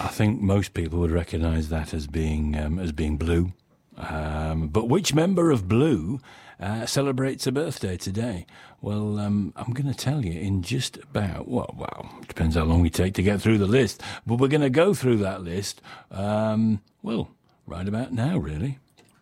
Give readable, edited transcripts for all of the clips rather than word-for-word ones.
I think most people would recognise that as being Blue. But which member of Blue celebrates a birthday today? Well, I'm going to tell you in just about, well, depends how long we take to get through the list. But we're going to go through that list, right about now, really.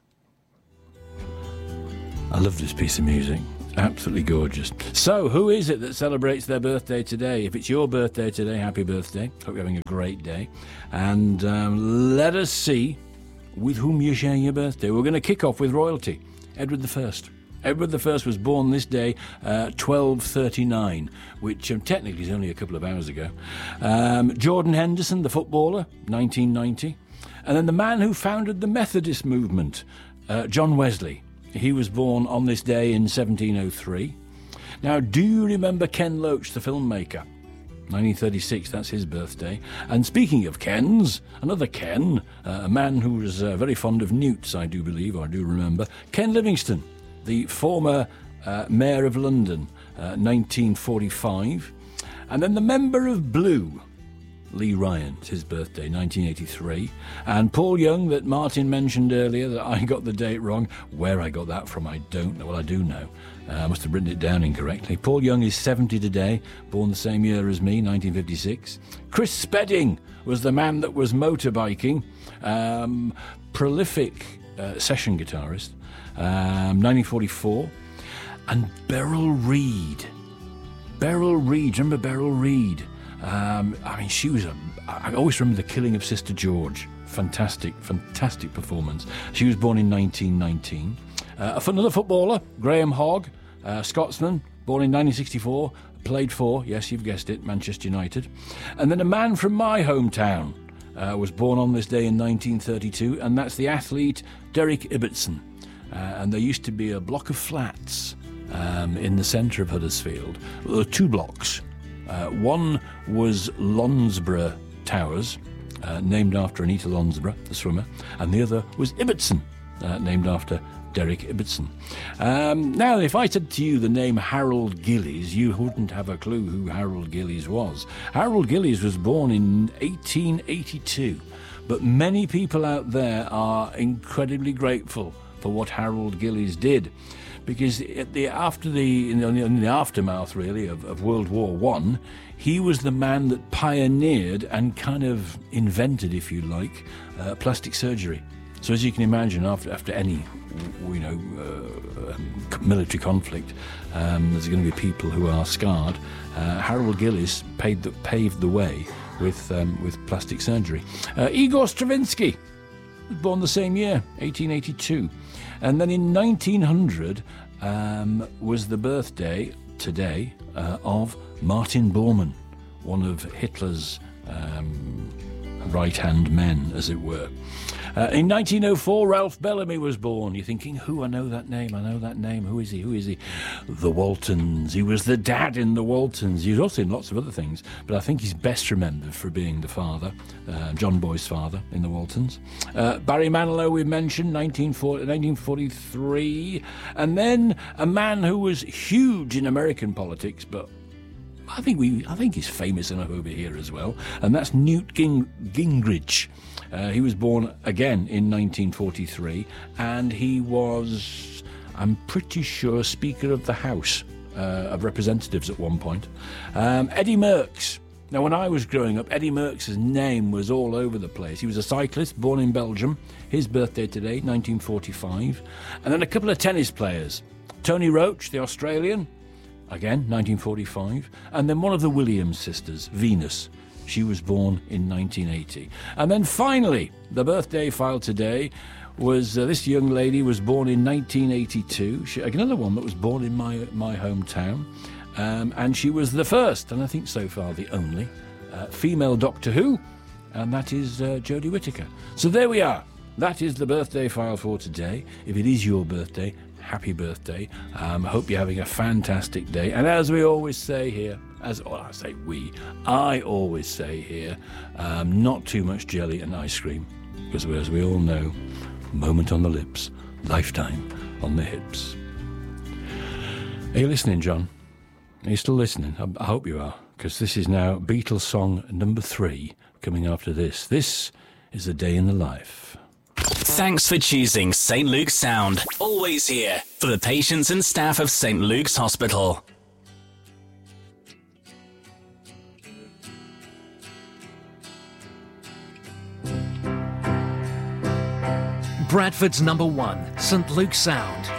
I love this piece of music. Absolutely gorgeous. So, who is it that celebrates their birthday today? If it's your birthday today, happy birthday. Hope you're having a great day. And let us see with whom you share your birthday. We're going to kick off with royalty. Edward I. Edward I was born this day, 1239, which technically is only a couple of hours ago. Jordan Henderson, the footballer, 1990. And then the man who founded the Methodist movement, John Wesley. He was born on this day in 1703. Now, do you remember Ken Loach, the filmmaker? 1936, that's his birthday. And speaking of Kens, another Ken, a man who was very fond of newts, I do believe, or I do remember, Ken Livingstone, the former Mayor of London, 1945. And then the member of Blue, Lee Ryan, it's his birthday, 1983. And Paul Young, that Martin mentioned earlier, that I got the date wrong. Where I got that from, I don't know. Well, I do know. I must have written it down incorrectly. Paul Young is 70 today, born the same year as me, 1956. Chris Spedding was the man that was motorbiking, prolific session guitarist, 1944. And Beryl Reid. Beryl Reid, remember Beryl Reid? She was I always remember The Killing of Sister George. Fantastic performance. She was born in 1919. Another footballer, Graham Hogg, Scotsman, born in 1964, played for, yes, you've guessed it, Manchester United. And then a man from my hometown was born on this day in 1932, and that's the athlete Derek Ibbotson. And there used to be a block of flats in the centre of Huddersfield. There were two blocks. One was Lonsborough Towers, named after Anita Lonsborough, the swimmer, and the other was Ibbotson, named after Derek Ibbotson. Now, if I said to you the name Harold Gillies, you wouldn't have a clue who Harold Gillies was. Harold Gillies was born in 1882, but many people out there are incredibly grateful for what Harold Gillies did. Because in the aftermath, really, of World War I, he was the man that pioneered and kind of invented, if you like, plastic surgery. So as you can imagine, after any, military conflict, there's going to be people who are scarred. Harold Gillies paved the way with plastic surgery. Igor Stravinsky was born the same year, 1882. And then in 1900 was the birthday today of Martin Bormann, one of Hitler's right-hand men, as it were. In 1904, Ralph Bellamy was born. You're thinking, who? I know that name. Who is he? The Waltons. He was the dad in The Waltons. He was also in lots of other things, but I think he's best remembered for being the father, John Boy's father in The Waltons. Barry Manilow, we mentioned, 1943. And then a man who was huge in American politics, but I think he's famous enough over here as well, and that's Newt Gingrich. He was born again in 1943, and he was, I'm pretty sure, Speaker of the House of Representatives at one point. Eddie Merckx. Now, when I was growing up, Eddie Merckx's name was all over the place. He was a cyclist born in Belgium. His birthday today, 1945. And then a couple of tennis players. Tony Roach, the Australian, again, 1945. And then one of the Williams sisters, Venus. She was born in 1980. And then finally, the birthday file today was this young lady was born in 1982. Another one that was born in my hometown. And she was the first, and I think so far the only, female Doctor Who, and that is Jodie Whittaker. So there we are. That is the birthday file for today. If it is your birthday, happy birthday. I hope you're having a fantastic day. And as we always say here, I always say here, not too much jelly and ice cream, because as we all know, moment on the lips, lifetime on the hips. Are you listening, John? Are you still listening? I hope you are, because this is now Beatles song number 3 coming after this. This is A Day in the Life. Thanks for choosing St. Luke's Sound. Always here for the patients and staff of St. Luke's Hospital. Bradford's number 1, St. Luke's Sound.